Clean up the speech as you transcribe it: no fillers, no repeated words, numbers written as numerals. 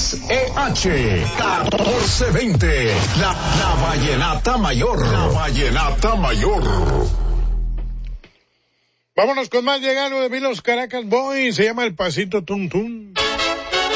XEH 1420, la Vallenata Mayor. La Vallenata Mayor. Vámonos con más, llegaron de Los Caracas Boys, se llama El Pasito Tum Tum.